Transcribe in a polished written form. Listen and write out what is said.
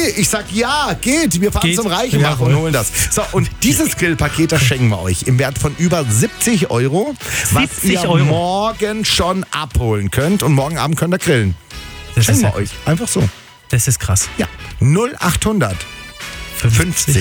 Ich sag ja, geht. Wir fahren zum Reichenbach und holen das. So, und dieses Grillpaket, das schenken wir euch im Wert von über 70 Euro, was ihr morgen schon abholen könnt. Und morgen Abend könnt ihr grillen. Das schenken wir euch. Einfach so. Das ist krass. Ja. 0800 50